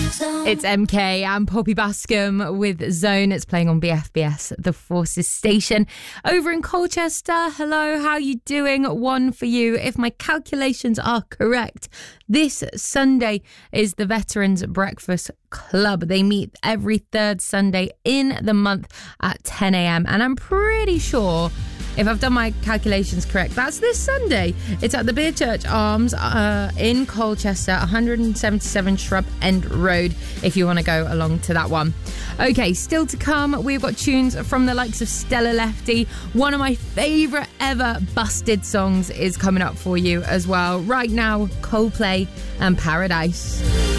It's MK and Poppy Bascom with Zone. It's playing on BFBS, the Forces station. Over in Colchester, hello, how you doing? One for you. If my calculations are correct, this Sunday is the Veterans Breakfast Club. They meet every third Sunday in the month at 10 a.m. And I'm pretty sure, if I've done my calculations correct, that's this Sunday. It's at the Beer Church Arms in Colchester, 177 Shrub End Road, if you want to go along to that one. Okay, still to come, we've got tunes from the likes of Stella Lefty. One of my favourite ever Busted songs is coming up for you as well. Right now, Coldplay and Paradise.